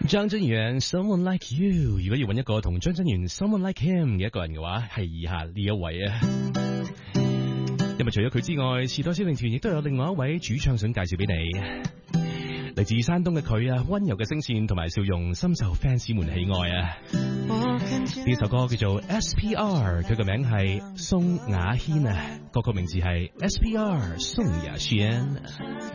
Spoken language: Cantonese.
張真源 Someone Like You， 如果要揾一個同張真源 Someone Like Him 嘅一個人嘅話，係以下呢一位啊。因為除咗佢之外，時代小靈團亦都有另外一位主唱想介紹俾你。嚟自山東嘅佢啊，溫柔嘅聲線同埋笑容，深受 fans 們喜愛啊。呢首歌叫做 SPR， 佢個名係宋雅軒啊，歌曲名字係 SPR 宋雅軒。